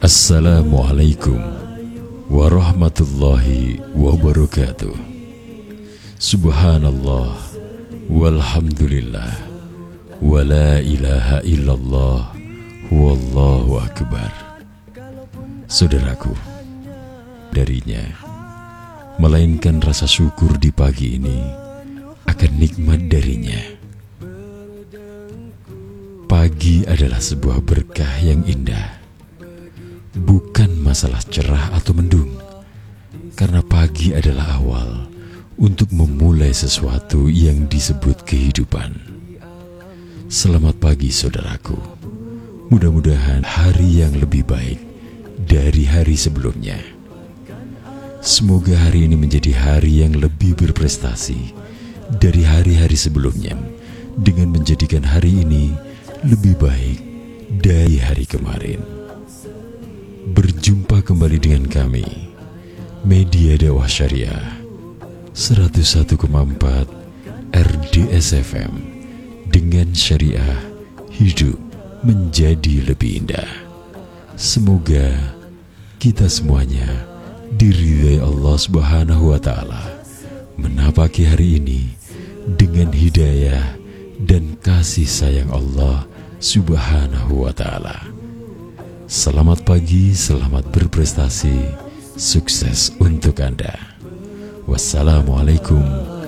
Assalamualaikum warahmatullahi wabarakatuh. Subhanallah walhamdulillah wa la ilaha illallah wallahu akbar. Saudaraku, darinya melainkan rasa syukur di pagi ini akan nikmat darinya. Pagi adalah sebuah berkah yang indah, bukan masalah cerah atau mendung, karena pagi adalah awal untuk memulai sesuatu yang disebut kehidupan. Selamat pagi saudaraku, mudah-mudahan hari yang lebih baik dari hari sebelumnya. Semoga hari ini menjadi hari yang lebih berprestasi dari hari-hari sebelumnya, dengan menjadikan hari ini lebih baik dari hari kemarin. Berjumpa kembali dengan kami, Media Dakwah Syariah 101,4 RDS FM, dengan syariah hidup menjadi lebih indah. Semoga kita semuanya diridhai Allah Subhanahu wa Ta'ala, menapaki hari ini dengan hidayah dan kasih sayang Allah Subhanahu wa Ta'ala. Selamat pagi, selamat berprestasi, sukses untuk Anda. Wassalamualaikum